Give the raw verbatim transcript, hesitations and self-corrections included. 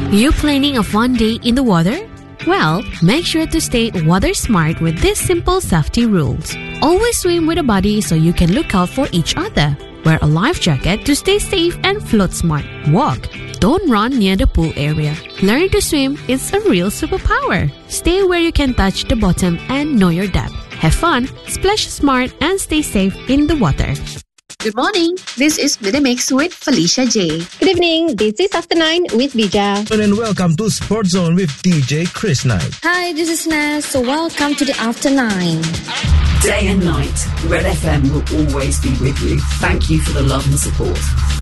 You planning a fun day in the water? Well, make sure to stay water smart with these simple safety rules. Always swim with a buddy so you can look out for each other. Wear a life jacket to stay safe and float smart. Walk. Don't run near the pool area. Learning to swim is a real superpower. Stay where you can touch the bottom and know your depth. Have fun, splash smart, and stay safe in the water. Good morning. This is The Mix with Felicia J. Good evening. This is After Nine with Bija. And welcome to Sports Zone with D J Chris Knight. Hi, this is Naz. So welcome to the After Nine. Day and night, Red F M will always be with you. Thank you for the love and support.